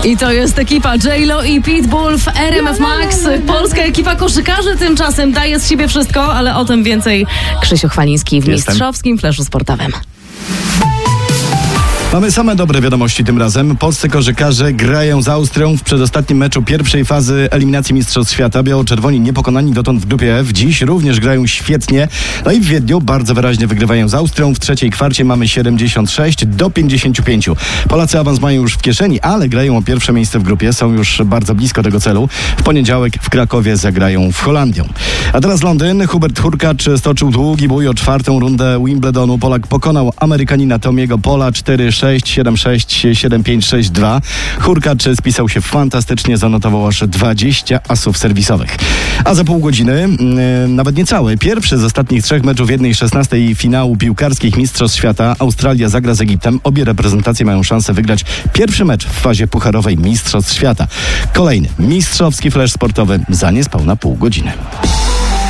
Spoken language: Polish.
I to jest ekipa J-Lo i Pitbull w RMF Max. Polska ekipa koszykarzy tymczasem daje z siebie wszystko, ale o tym więcej Krzysiu Chwaliński w mistrzowskim fleszu sportowym. Mamy same dobre wiadomości tym razem. Polscy koszykarze grają z Austrią w przedostatnim meczu pierwszej fazy eliminacji Mistrzostw Świata. Biało-czerwoni niepokonani dotąd w grupie F. Dziś również grają świetnie. No i w Wiedniu bardzo wyraźnie wygrywają z Austrią. W trzeciej kwarcie mamy 76-55. Polacy awans mają już w kieszeni, ale grają o pierwsze miejsce w grupie. Są już bardzo blisko tego celu. W poniedziałek w Krakowie zagrają w Holandię. A teraz Londyn. Hubert Hurkacz stoczył długi bój o czwartą rundę Wimbledonu. Polak pokonał Amerykanina Tomiego Pola 4-6, 7-6, 7-5, 6-2. Hurkacz spisał się fantastycznie, zanotował aż 20 asów serwisowych. A za pół godziny, nawet niecałe, pierwszy z ostatnich 3 meczów 1/16 finału piłkarskich Mistrzostw Świata. Australia zagra z Egiptem. Obie reprezentacje mają szansę wygrać pierwszy mecz w fazie pucharowej Mistrzostw Świata. Kolejny mistrzowski flash sportowy za niespełna pół godziny.